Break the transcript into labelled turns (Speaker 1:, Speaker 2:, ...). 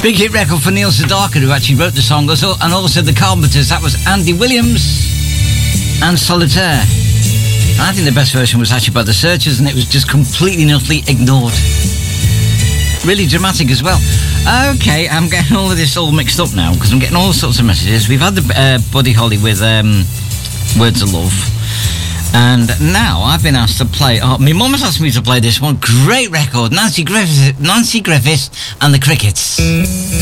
Speaker 1: Big hit record for Neil Sedaka, who actually wrote the song, and also the Carpenters. That was Andy Williams and Solitaire. And I think the best version was actually by the Searchers, and it was just completely and utterly ignored. Really dramatic as well. Okay, I'm getting all of this all mixed up now, because I'm getting all sorts of messages. We've had the Buddy Holly with Words of Love. And now I've been asked to play... Oh, my mum has asked me to play this one. Great record. Nancy Griffiths and the Crickets.